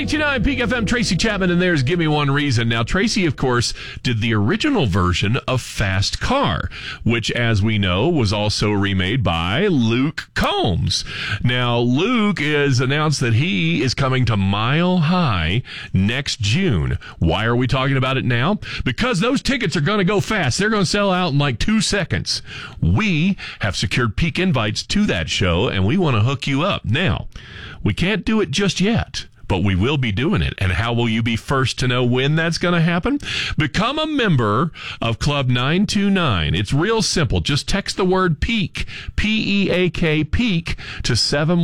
92.9 Peak FM, Tracy Chapman, and there's Give Me One Reason. Now, Tracy, of course, did the original version of Fast Car, which, as we know, was also remade by Luke Combs. Now, Luke has announced that he is coming to Mile High next June. Why are we talking about it now? Because those tickets are going to go fast. They're going to sell out in like 2 seconds. We have secured peak invites to that show, and we want to hook you up. Now, we can't do it just yet, but we will be doing it. And how will you be first to know when that's going to happen? Become a member of Club 929. It's real simple. Just text the word PEAK, P-E-A-K, PEAK, to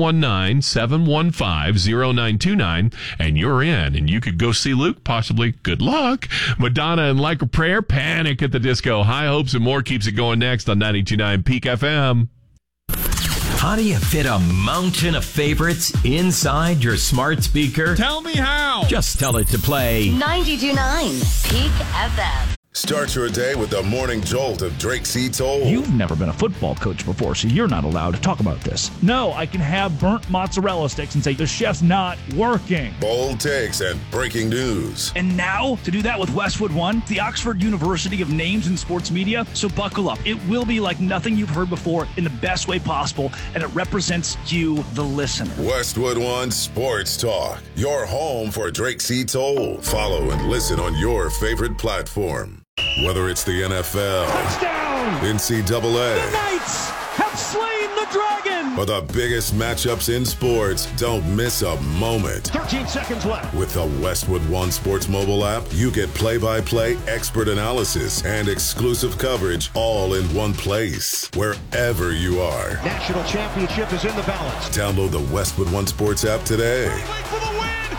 719-715-0929, and you're in. And you could go see Luke, possibly. Good luck. Madonna and Like a Prayer, Panic at the Disco. High Hopes and more keeps it going next on 92.9 Peak FM. How do you fit a mountain of favorites inside your smart speaker? Tell me how. Just tell it to play 92.9 Peak FM. Start your day with the morning jolt of Drake C. Toll. You've never been a football coach before, so you're not allowed to talk about this. No, I can have burnt mozzarella sticks and say the chef's not working. Bold takes and breaking news. And now, to do that with Westwood One, the Oxford University of Names in Sports Media, so buckle up. It will be like nothing you've heard before in the best way possible, and it represents you, the listener. Westwood One Sports Talk, your home for Drake C. Toll. Follow and listen on your favorite platform. Whether it's the NFL, Touchdown! NCAA, The Knights have slain the dragon! or the biggest matchups in sports, don't miss a moment. 13 seconds left. With the Westwood One Sports mobile app, you get play-by-play expert analysis and exclusive coverage all in one place, wherever you are. National championship is in the balance. Download the Westwood One Sports app today. For the win!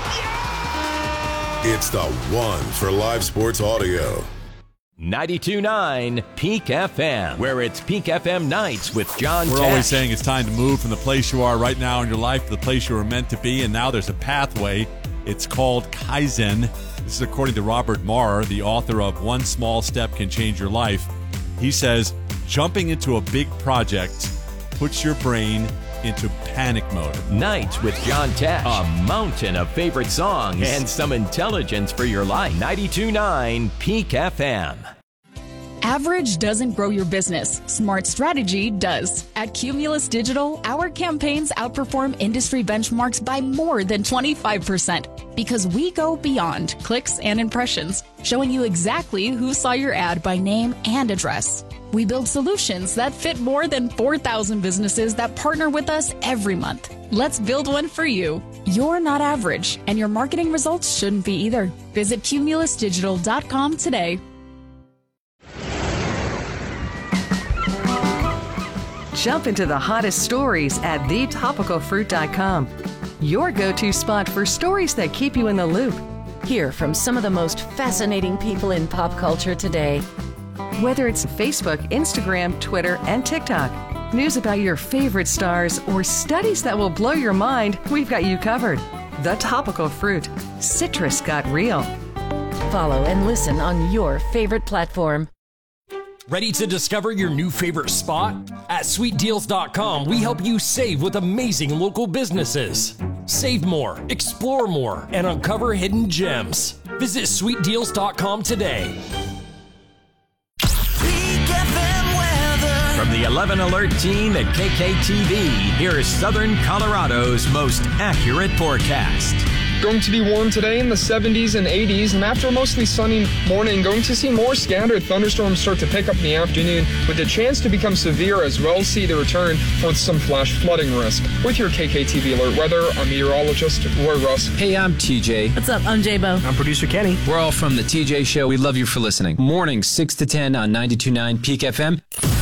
Yeah! It's the one for live sports audio. 92.9 Peak FM, where it's Peak FM nights with John We're Tesh. always saying it's time to move from the place you are right now in your life to the place you were meant to be, and now there's a pathway. It's called Kaizen. This is according to Robert Marr, the author of One Small Step Can Change Your Life. He says, jumping into a big project puts your brain into panic mode. Nights with John Tesh. A mountain of favorite songs and some intelligence for your life. 92.9 Peak FM. Average doesn't grow your business. Smart strategy does. At Cumulus Digital, our campaigns outperform industry benchmarks by more than 25% because we go beyond clicks and impressions, showing you exactly who saw your ad by name and address. We build solutions that fit more than 4,000 businesses that partner with us every month. Let's build one for you. You're not average, and your marketing results shouldn't be either. Visit cumulusdigital.com today. Jump into the hottest stories at thetopicalfruit.com. Your go-to spot for stories that keep you in the loop. Hear from some of the most fascinating people in pop culture today. Whether it's Facebook, Instagram, Twitter, and TikTok, news about your favorite stars, or studies that will blow your mind, we've got you covered. The Topical Fruit. Citrus got real. Follow and listen on your favorite platform. Ready to discover your new favorite spot? At sweetdeals.com, we help you save with amazing local businesses. Save more, explore more, and uncover hidden gems. Visit sweetdeals.com today. From the 11 Alert team at KKTV, here's Southern Colorado's most accurate forecast. Going to be warm today in the 70s and 80s, and after a mostly sunny morning, going to see more scattered thunderstorms start to pick up in the afternoon, with a chance to become severe as well see the return with some flash flooding risk. With your KKTV Alert Weather, I'm meteorologist Roy Russ. Hey, I'm TJ. What's up? I'm J-Bo. I'm producer Kenny. We're all from the TJ Show. We love you for listening. Mornings 6 to 10 on 92.9 Peak FM.